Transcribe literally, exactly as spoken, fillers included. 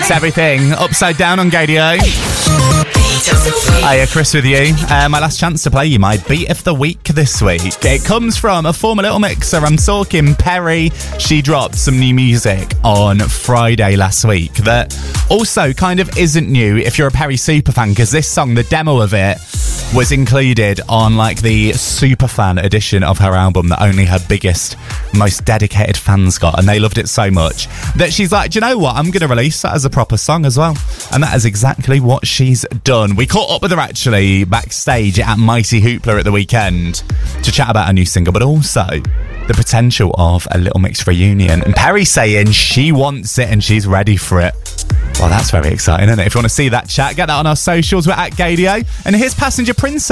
It's everything upside down on Gadio. Hiya, Chris with you. Uh, my last chance to play you my Beat of the Week this week. It comes from a former Little Mixer. I'm talking Perry. She dropped some new music on Friday last week that also kind of isn't new if you're a Perry superfan, because this song, the demo of it, was included on like the superfan edition of her album that only her biggest, most dedicated fans got, and they loved it so much that she's like, do you know what, I'm going to release that as a proper song as well. And that is exactly what she's done. We caught up with her actually backstage at Mighty Hoopla at the weekend to chat about her new single, but also the potential of a Little Mix reunion, and Perry saying she wants it and she's ready for it. Well, that's very exciting, isn't it? If you want to see that chat, get that on our socials. We're at Gadio. And here's Passenger Princess.